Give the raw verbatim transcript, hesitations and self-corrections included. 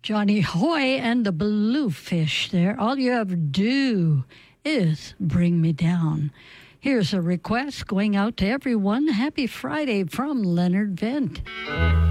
Johnny Hoy and the Bluefish there. All you have to do is bring me down. Here's a request going out to everyone. Happy Friday from Leonard Vent.